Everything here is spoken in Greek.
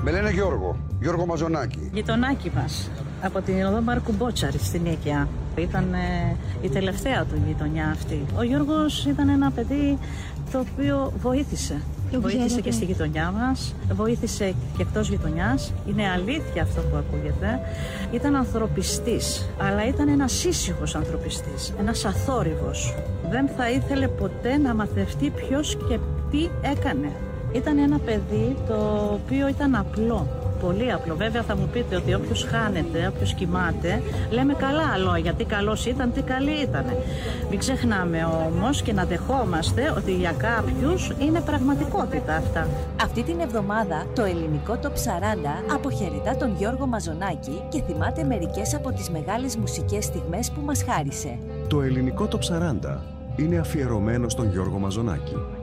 Με λένε Γιώργο Μαζονάκη. Γειτονάκι μας, από την οδό Μάρκου Μπότσαρη στην Νίκαια. Ήταν η τελευταία του γειτονιά αυτή. Ο Γιώργος ήταν ένα παιδί το οποίο βοήθησε. Βοήθησε και στη γειτονιά μας, βοήθησε και εκτός γειτονιάς. Είναι αλήθεια αυτό που ακούγεται. Ήταν ανθρωπιστής, αλλά ήταν ένας ήσυχος ανθρωπιστής, ένας αθόρυβος. Δεν θα ήθελε ποτέ να μαθευτεί ποιος και τι έκανε. Ήταν ένα παιδί το οποίο ήταν απλό. Πολύ απλό. Βέβαια θα μου πείτε ότι όποιος χάνεται, όποιος κοιμάται, λέμε καλά λόγια, τι καλός ήταν, τι καλή ήταν. Μην ξεχνάμε όμως και να δεχόμαστε ότι για κάποιους είναι πραγματικότητα αυτά. Αυτή την εβδομάδα το ελληνικό Top 40 αποχαιρετά τον Γιώργο Μαζονάκη και θυμάται μερικές από τις μεγάλες μουσικές στιγμές που μας χάρισε. Το ελληνικό Top 40 είναι αφιερωμένο στον Γιώργο Μαζονάκη.